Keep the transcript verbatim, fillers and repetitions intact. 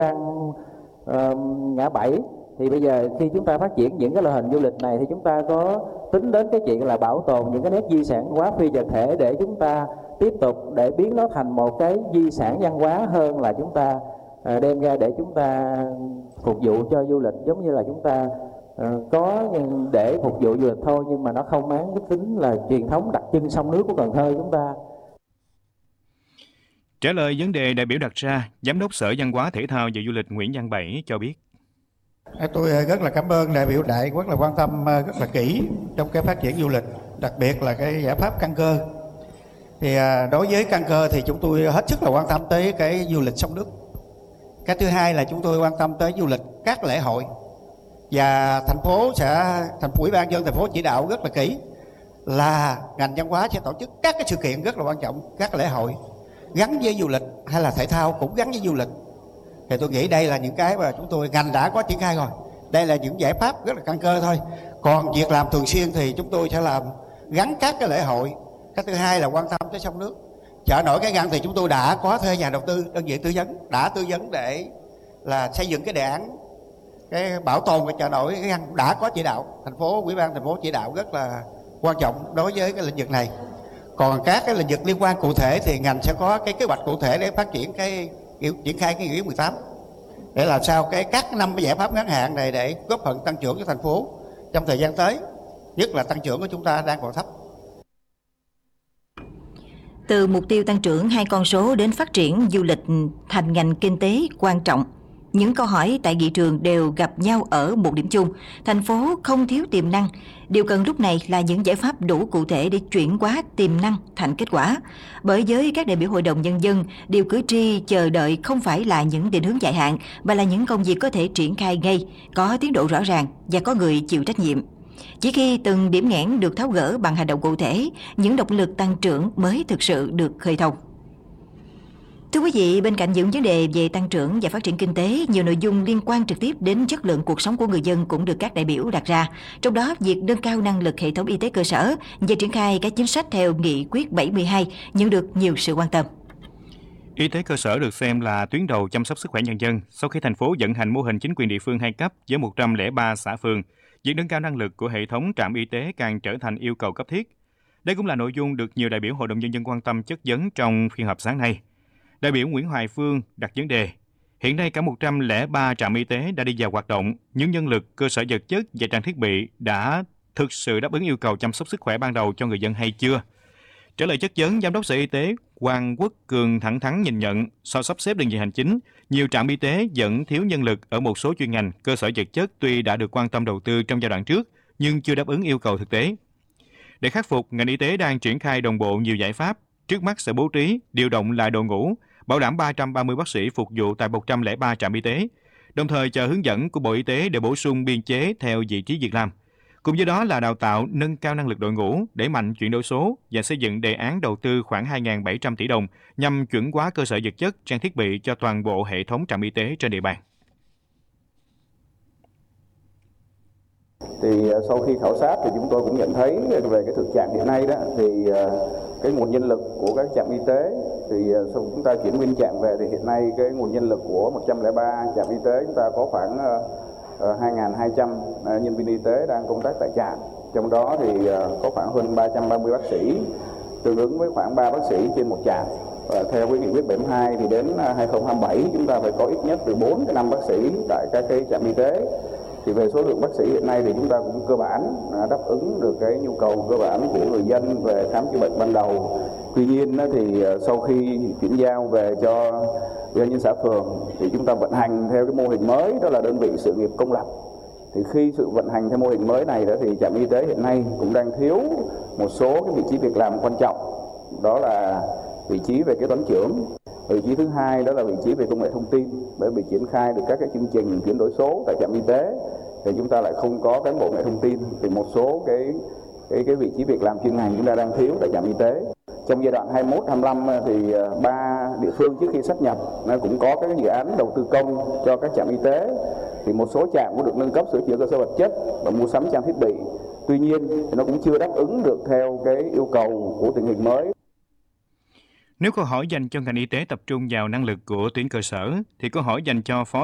uh, ngã bảy. Thì bây giờ khi chúng ta phát triển những cái loại hình du lịch này thì chúng ta có tính đến cái chuyện là bảo tồn những cái nét di sản văn hóa phi vật thể để chúng ta tiếp tục để biến nó thành một cái di sản văn hóa hơn là chúng ta uh, đem ra để chúng ta phục vụ cho du lịch, giống như là chúng ta uh, có để phục vụ du lịch thôi, nhưng mà nó không mang cái tính là truyền thống đặc trưng sông nước của Cần Thơ chúng ta. Trả lời vấn đề đại biểu đặt ra, Giám đốc Sở Văn hóa Thể thao và Du lịch Nguyễn Văn Bảy cho biết. Tôi rất là cảm ơn đại biểu Đại rất là quan tâm rất là kỹ trong cái phát triển du lịch, đặc biệt là cái giải pháp căn cơ. Thì đối với căn cơ thì chúng tôi hết sức là quan tâm tới cái du lịch sông nước. Cái thứ hai là chúng tôi quan tâm tới du lịch các lễ hội, và thành phố sẽ thành phố Ủy ban nhân dân thành phố chỉ đạo rất là kỹ là ngành văn hóa sẽ tổ chức các cái sự kiện rất là quan trọng, các lễ hội gắn với du lịch hay là thể thao cũng gắn với du lịch. Thì tôi nghĩ đây là những cái mà chúng tôi ngành đã có triển khai rồi. Đây là những giải pháp rất là căn cơ thôi. Còn việc làm thường xuyên thì chúng tôi sẽ làm gắn các cái lễ hội. Cái thứ hai là quan tâm tới sông nước. Chợ nổi Cái Răng thì chúng tôi đã có thuê nhà đầu tư, đơn vị tư vấn, đã tư vấn để là xây dựng cái đề án cái bảo tồn cái chợ nổi Cái Răng, đã có chỉ đạo. Thành phố, Ủy ban thành phố chỉ đạo rất là quan trọng đối với cái lĩnh vực này. Còn các cái lĩnh vực liên quan cụ thể thì ngành sẽ có cái kế hoạch cụ thể để phát triển cái triển khai cái nghị quyết mười tám để làm sao cái các năm cái giải pháp ngắn hạn này để góp phần tăng trưởng cho thành phố trong thời gian tới, nhất là tăng trưởng của chúng ta đang còn thấp. Từ mục tiêu tăng trưởng hai con số đến phát triển du lịch thành ngành kinh tế quan trọng, những câu hỏi tại nghị trường đều gặp nhau ở một điểm chung: thành phố không thiếu tiềm năng. Điều cần lúc này là những giải pháp đủ cụ thể để chuyển hóa tiềm năng thành kết quả. Bởi với các đại biểu Hội đồng Nhân dân, điều cử tri chờ đợi không phải là những định hướng dài hạn, mà là những công việc có thể triển khai ngay, có tiến độ rõ ràng và có người chịu trách nhiệm. Chỉ khi từng điểm nghẽn được tháo gỡ bằng hành động cụ thể, những động lực tăng trưởng mới thực sự được khơi thông. Thưa quý vị, bên cạnh những vấn đề về tăng trưởng và phát triển kinh tế, nhiều nội dung liên quan trực tiếp đến chất lượng cuộc sống của người dân cũng được các đại biểu đặt ra. Trong đó, việc nâng cao năng lực hệ thống y tế cơ sở và triển khai các chính sách theo nghị quyết bảy mươi hai nhận được nhiều sự quan tâm. Y tế cơ sở được xem là tuyến đầu chăm sóc sức khỏe nhân dân. Sau khi thành phố vận hành mô hình chính quyền địa phương hai cấp với một trăm lẻ ba xã phường, việc nâng cao năng lực của hệ thống trạm y tế càng trở thành yêu cầu cấp thiết. Đây cũng là nội dung được nhiều đại biểu Hội đồng Nhân dân quan tâm chất vấn trong phiên họp sáng nay. Đại biểu Nguyễn Hoài Phương đặt vấn đề: hiện nay cả một trăm lẻ ba trạm y tế đã đi vào hoạt động, những nhân lực, cơ sở vật chất và trang thiết bị đã thực sự đáp ứng yêu cầu chăm sóc sức khỏe ban đầu cho người dân hay chưa? Trả lời chất vấn, Giám đốc Sở Y tế Hoàng Quốc Cường thẳng thắn nhìn nhận, sau sắp xếp đơn vị hành chính, nhiều trạm y tế vẫn thiếu nhân lực ở một số chuyên ngành, cơ sở vật chất tuy đã được quan tâm đầu tư trong giai đoạn trước, nhưng chưa đáp ứng yêu cầu thực tế. Để khắc phục, ngành y tế đang triển khai đồng bộ nhiều giải pháp. Trước mắt sẽ bố trí, điều động lại đội ngũ, bảo đảm ba trăm ba mươi bác sĩ phục vụ tại một trăm lẻ ba trạm y tế, đồng thời chờ hướng dẫn của Bộ Y tế để bổ sung biên chế theo vị trí việc làm. Cùng với đó là đào tạo, nâng cao năng lực đội ngũ, đẩy mạnh chuyển đổi số và xây dựng đề án đầu tư khoảng hai nghìn bảy trăm tỷ đồng nhằm chuẩn hóa cơ sở vật chất, trang thiết bị cho toàn bộ hệ thống trạm y tế trên địa bàn. Thì sau khi khảo sát thì chúng tôi cũng nhận thấy về cái thực trạng hiện nay đó, thì cái nguồn nhân lực của các trạm y tế thì sau chúng ta chuyển nguyên trạm về thì hiện nay cái nguồn nhân lực của một trăm lẻ ba trạm y tế chúng ta có khoảng hai nghìn hai trăm nhân viên y tế đang công tác tại trạm. Trong đó thì có khoảng hơn ba trăm ba mươi bác sĩ, tương ứng với khoảng ba bác sĩ trên một trạm. Và theo cái nghị quyết bảy mươi hai thì đến hai không hai bảy chúng ta phải có ít nhất từ bốn đến năm bác sĩ tại các cái trạm y tế. Thì về số lượng bác sĩ hiện nay thì chúng ta cũng cơ bản đáp ứng được cái nhu cầu cơ bản của người dân về khám chữa bệnh ban đầu. Tuy nhiên thì sau khi chuyển giao về cho ủy ban nhân xã phường thì chúng ta vận hành theo cái mô hình mới, đó là đơn vị sự nghiệp công lập. Thì khi sự vận hành theo mô hình mới này đó thì trạm y tế hiện nay cũng đang thiếu một số cái vị trí việc làm quan trọng, đó là vị trí về kế toán trưởng. Vị trí thứ hai đó là vị trí về công nghệ thông tin, bởi vì triển khai được các cái chương trình chuyển đổi số tại trạm y tế thì chúng ta lại không có cán bộ công nghệ thông tin, thì một số cái cái cái vị trí việc làm chuyên ngành chúng ta đang thiếu tại trạm y tế. Trong giai đoạn hai mươi mốt hai mươi lăm thì ba địa phương trước khi sáp nhập nó cũng có các dự án đầu tư công cho các trạm y tế, thì một số trạm cũng được nâng cấp sửa chữa cơ sở vật chất và mua sắm trang thiết bị. Tuy nhiên thì nó cũng chưa đáp ứng được theo cái yêu cầu của tình hình mới. Nếu câu hỏi dành cho ngành y tế tập trung vào năng lực của tuyến cơ sở, thì câu hỏi dành cho Phó